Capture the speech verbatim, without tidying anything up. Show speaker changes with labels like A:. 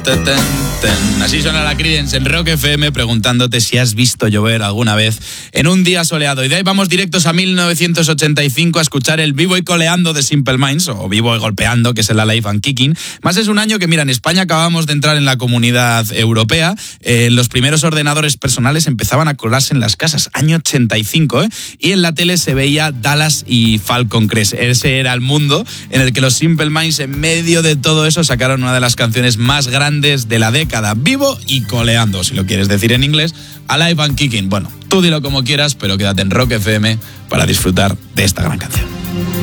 A: ta, ta, ta. Así suena la Creedence en Rock F M preguntándote si has visto llover alguna vez en un día soleado. Y de ahí vamos directos a mil novecientos ochenta y cinco a escuchar el Vivo y Coleando de Simple Minds, o Vivo y Golpeando, que es el Alive and Kicking. Más es un año que, mira, en España acabamos de entrar en la Comunidad Europea. Eh, los primeros ordenadores personales empezaban a colarse en las casas, año ochenta y cinco, ¿eh? Y en la tele se veía Dallas y Falcon Crest. Ese era el mundo en el que los Simple Minds, en medio de todo eso, sacaron una de las canciones más grandes de la década, Vivo y Coleando, si lo quieres decir en inglés, Alive and Kicking. Bueno, tú dilo como quieras, pero quédate en Rock F M para disfrutar de esta gran canción.